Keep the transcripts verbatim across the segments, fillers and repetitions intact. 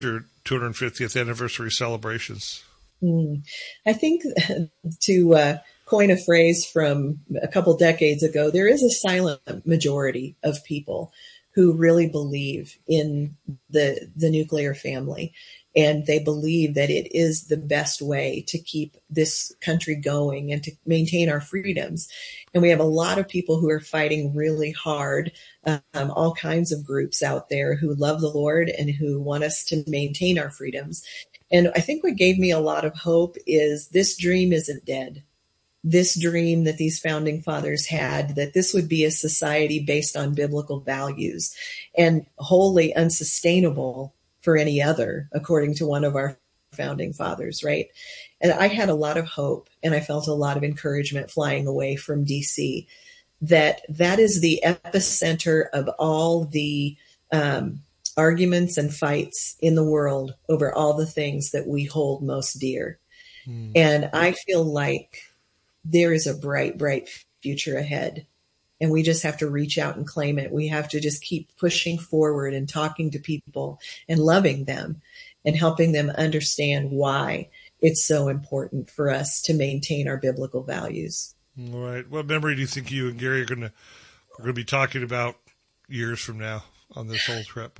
your two hundred fiftieth anniversary celebrations? Mm. I think to uh, coin a phrase from a couple decades ago, there is a silent majority of people who really believe in the the nuclear family. And they believe that it is the best way to keep this country going and to maintain our freedoms. And we have a lot of people who are fighting really hard, um, all kinds of groups out there who love the Lord and who want us to maintain our freedoms. And I think what gave me a lot of hope is this dream isn't dead. This dream that these founding fathers had, that this would be a society based on biblical values and wholly unsustainable for any other, according to one of our founding fathers, right? And I had a lot of hope and I felt a lot of encouragement flying away from D C that that is the epicenter of all the um, arguments and fights in the world over all the things that we hold most dear. Mm. And I feel like there is a bright, bright future ahead. And we just have to reach out and claim it. We have to just keep pushing forward and talking to people and loving them and helping them understand why it's so important for us to maintain our biblical values. All right. What memory do you think you and Gary are going to are going to be talking about years from now on this whole trip?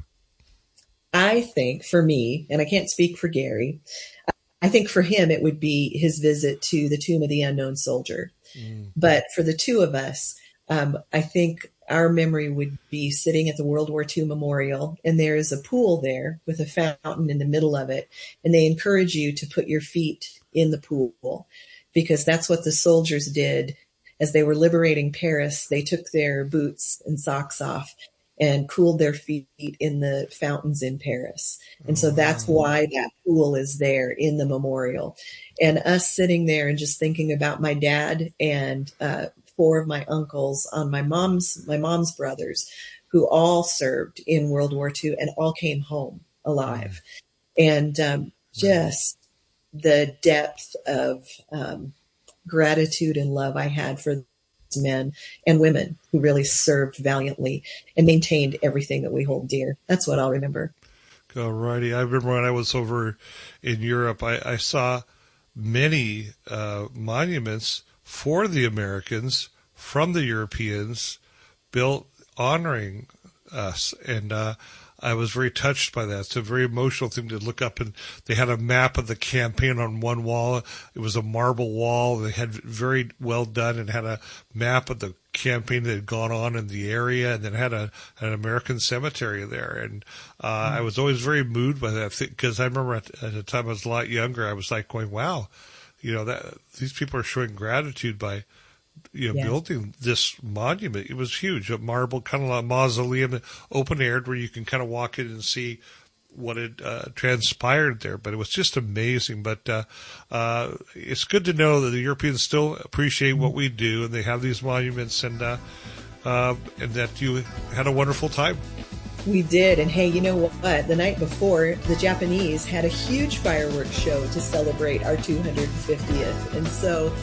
I think for me, and I can't speak for Gary, I think for him it would be his visit to the Tomb of the Unknown Soldier. Mm. But for the two of us, Um, I think our memory would be sitting at the World War Two Memorial, and there is a pool there with a fountain in the middle of it, and they encourage you to put your feet in the pool because that's what the soldiers did as they were liberating Paris. They took their boots and socks off and cooled their feet in the fountains in Paris. And so that's why that pool is there in the memorial. And us sitting there and just thinking about my dad and uh four of my uncles on my mom's, my mom's brothers who all served in World War Two and all came home alive. And um, just the depth of um, gratitude and love I had for those men and women who really served valiantly and maintained everything that we hold dear. That's what I'll remember. All righty. I remember when I was over in Europe, I, I saw many uh, monuments for the Americans from the Europeans built honoring us. And uh, I was very touched by that. It's a very emotional thing to look up. And they had a map of the campaign on one wall. It was a marble wall. They had very well done and had a map of the campaign that had gone on in the area, and then had a an American cemetery there. And uh, mm-hmm. I was always very moved by that because I remember at, at the time I was a lot younger, I was like going, wow, you know, that these people are showing gratitude by, you know, yeah. building this monument. It was huge, a marble kind of like mausoleum, open aired, where you can kind of walk in and see what had uh, transpired there. But it was just amazing. But uh, uh, it's good to know that the Europeans still appreciate what we do, and they have these monuments, and uh, uh, and that you had a wonderful time. We did. And hey, you know what? The night before, the Japanese had a huge fireworks show to celebrate our two hundred fiftieth. And so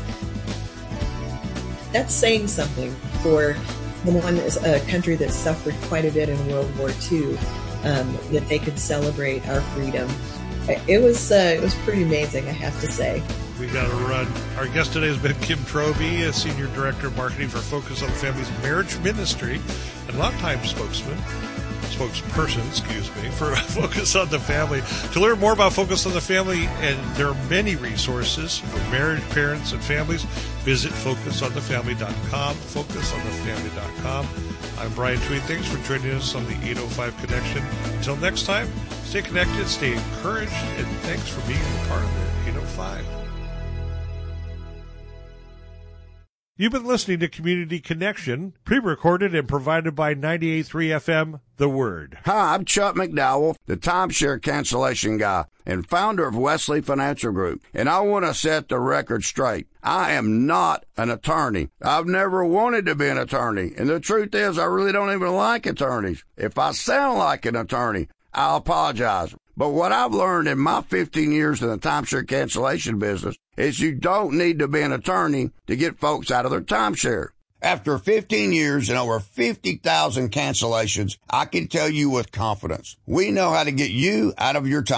that's saying something for someone, a country that suffered quite a bit in World War Two, um, that they could celebrate our freedom. It was uh, it was pretty amazing, I have to say. We got to run. Our guest today has been Kim Trowbridge, a Senior Director of Marketing for Focus on the Family's Marriage Ministry, and longtime spokesman. spokesperson, excuse me, for Focus on the Family. To learn more about Focus on the Family, and there are many resources for married parents and families, visit focus on the family dot com, focus on the family dot com. I'm Brian Tweed. Thanks for joining us on the eight oh five Connection. Until next time, stay connected, stay encouraged, and thanks for being a part of the eight oh five. You've been listening to Community Connection, pre-recorded and provided by ninety-eight point three F M, The Word. Hi, I'm Chuck McDowell, the timeshare cancellation guy and founder of Wesley Financial Group, and I want to set the record straight. I am not an attorney. I've never wanted to be an attorney, and the truth is I really don't even like attorneys. If I sound like an attorney, I'll apologize. But what I've learned in my fifteen years in the timeshare cancellation business is you don't need to be an attorney to get folks out of their timeshare. After fifteen years and over fifty thousand cancellations, I can tell you with confidence, we know how to get you out of your time.